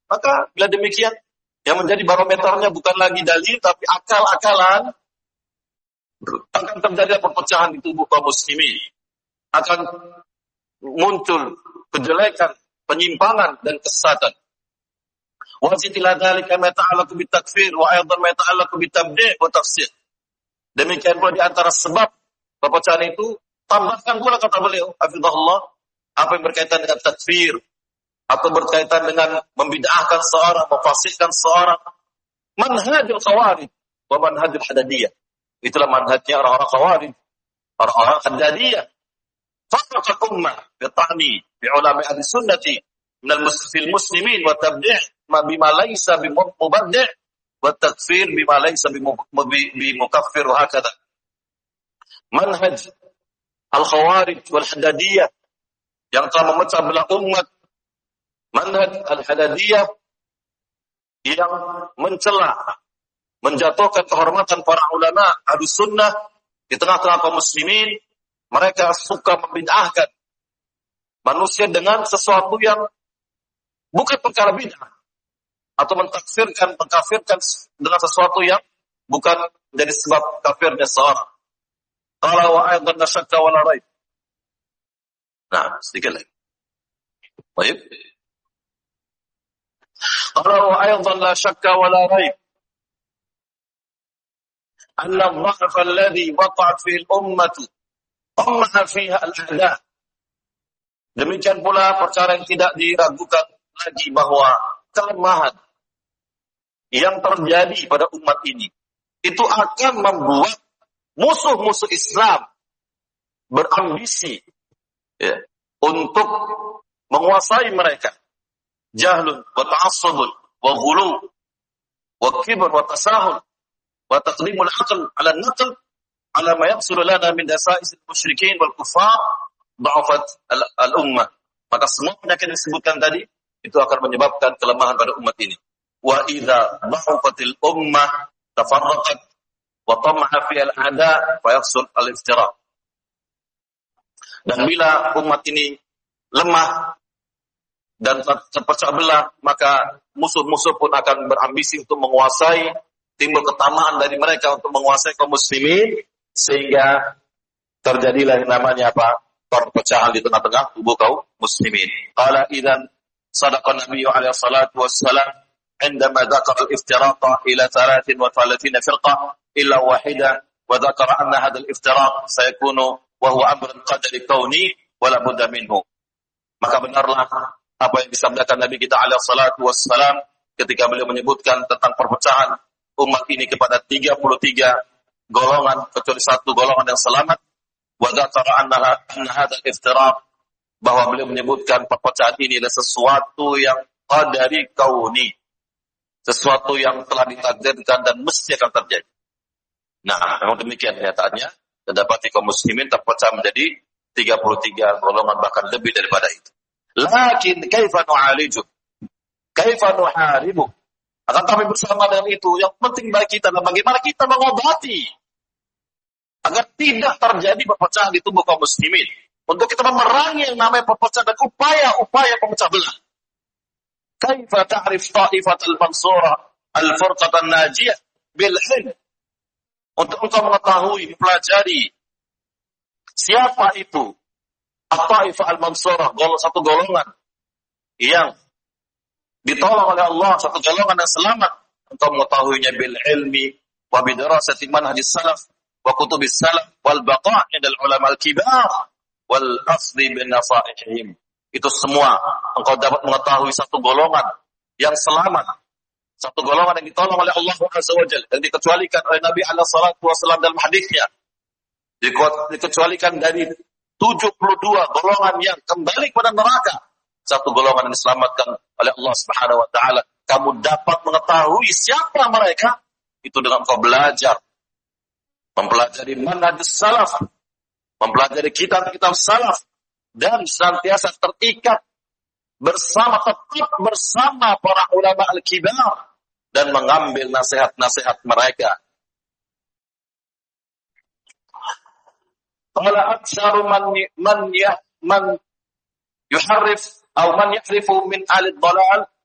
Maka bila demikian, yang menjadi barometernya bukan lagi dalil, tapi akal-akalan, akan terjadi perpecahan di tubuh kaum muslimin. Akan muncul kejelekan, penyimpangan, dan kesesatan. Wazid ila dzalika ma ta'allaqu bitakfir wa aidan ma ta'allaqu bitabdi' wa tafsir. Demikian pula di antara sebab perpecahan itu, tambahkan pula kata beliau, hafizahullah, apa yang berkaitan dengan takfir atau berkaitan dengan membid'ahkan seorang, memfasikkan seorang, manhajul khawarij wa manhajul hadadiyah. Itulah manhajnya orang-orang khawarij, orang-orang hadadiyah. Farraqat ummah bitani bi ulama ahli sunnati min al-muslimin wa tabdi' ma bima laysa bimubaddi' wa takfir bima laysa bimukaffir wa hakadha. Manhaj al-khawarij wal hadadiyah yang telah memecah belah umat, manhaj al-hadadiyah yang mencela, menjatuhkan kehormatan para ulama ahli sunnah di tengah-tengah kaum muslimin. Mereka suka membid'ahkan manusia dengan sesuatu yang bukan perkara bid'ah, atau mengkafirkan dengan sesuatu yang bukan menjadi sebab kafirnya seorang. Qala wa aidan la syakka wa la raib. Nah, sedikit lagi. Baik. Qala wa aidan la syakka wa la raib. Anna dha'fa alladhi waqa'at fihi al-ummah ummaha fiha al-a'da. Demikian pula perkara yang tidak diragukan lagi bahwa kelemahan yang terjadi pada umat ini itu akan membuat musuh-musuh Islam berambisi untuk menguasai mereka. Jahlun wa ta'assubun wa ghulu wa kibr wa tasahul wa taqdimul aql 'ala an-naql 'ala ma yaqsuru lana min dasa'is al-musyrikin wal kuffar dha'afat al-ummah. Maka semua penyakit yang disebutkan tadi itu akan menyebabkan kelemahan pada umat ini. Wa idza dha'afatil ummah tafarraqat wa tama'a fi al-'ada fa yahsul al-iftiraq. Dan bila umat ini lemah dan terpecah belah, maka musuh-musuh pun akan berambisi untuk menguasai, timbul ketamaan dari mereka untuk menguasai kaum muslimin, sehingga terjadilah yang namanya apa? Perpecahan di tengah-tengah tubuh kaum muslimin. Qala idzan sadaqa Nabiyyu alaihi salatu wassalam indama dzakara al-iftiraqa ila 33 firqah illa wahidah wa dzakara anna hadha al-iftiraq sayakunu wa huwa amrun qadari kauni wa la budda minhu. Maka benarlah apa yang disabdakan Nabi kita alaihi salatu wassalam ketika beliau menyebutkan tentang perpecahan umat ini kepada 33 golongan, kecuali satu golongan yang selamat. Wa dzakara anna hadzal iftiraq, bahwa beliau menyebutkan perpecahan ini adalah sesuatu yang qadari kauni, sesuatu yang telah ditakdirkan dan mesti akan terjadi. Nah, memang demikian kenyataannya. Terdapati kaum muslimin terpecah menjadi 33 golongan, bahkan lebih daripada itu. Lakin kaifa nu'aliju, kaifa nuharibu. Akan kami bersama dengan itu, yang penting bagi kita adalah bagaimana kita mengobati agar tidak terjadi perpecahan di tubuh kaum muslimin. Untuk kita memerangi yang namanya perpecahan dan upaya-upaya pemecah belah. Kaifa ta'rif ta'ifatul mansurah al-furqatan najiyah bil ilm. Untuk engkau mengetahui, mempelajari siapa itu at-ta'ifah al-mansurah, satu golongan yang ditolong oleh Allah, satu golongan yang selamat. Engkau mengetahuinya bil ilmi wa bidarasati manhajis salaf wa kutubis salaf wal baqa'i dal ulama al-kibar wal asli bin nasaihim. Itu semua engkau dapat mengetahui satu golongan yang selamat, satu golongan yang ditolong oleh Allah Azza wa Jalla, yang dikecualikan oleh Nabi alaihi salatu wasallam dalam hadisnya, dikecualikan dari 72 golongan yang kembali kepada neraka. Satu golongan yang diselamatkan oleh Allah Subhanahu wa taala. Kamu dapat mengetahui siapa mereka itu dengan kau belajar, mempelajari manhajus salaf, mempelajari kitab-kitab salaf, dan senantiasa terikat tetap bersama para ulama al-kibar dan mengambil nasihat-nasihat mereka. Qala aktsaru man yuharrif atau man yahrifu min ahli dhalal